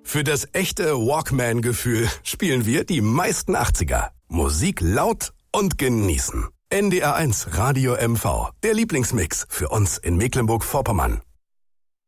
Für das echte Walkman-Gefühl spielen wir die meisten 80er. Musik laut und genießen. NDR1 Radio MV, der Lieblingsmix für uns in Mecklenburg-Vorpommern.